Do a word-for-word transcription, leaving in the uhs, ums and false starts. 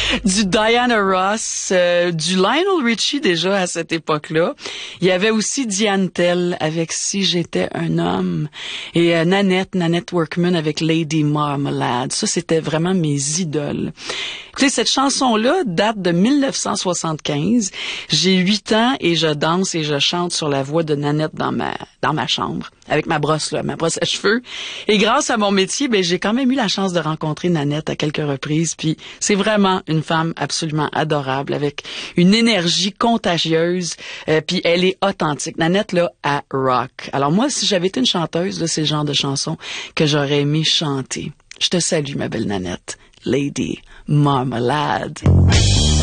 du Diana Ross, euh, du Lionel Richie déjà à cette époque-là. Il y avait aussi Diane Tell avec Si j'étais un homme et euh, Nanette, Nanette Workman avec Lady Marmalade. Ça, c'était vraiment mes idoles. Écoutez, cette chanson-là date de mille neuf cent soixante-quinze. J'ai huit ans et je danse et je chante sur la voix de Nanette dans ma dans ma chambre avec ma brosse là, ma brosse à cheveux. Et grâce à mon métier, ben j'ai quand même eu la chance de rencontrer Nanette à quelques reprises. Puis c'est vraiment une femme absolument adorable avec une énergie contagieuse. Euh, puis elle est authentique. Nanette là à rock. Alors moi, si j'avais été une chanteuse, là, c'est le genre de chanson que j'aurais aimé chanter. Je te salue, ma belle Nanette. Lady Marmalade.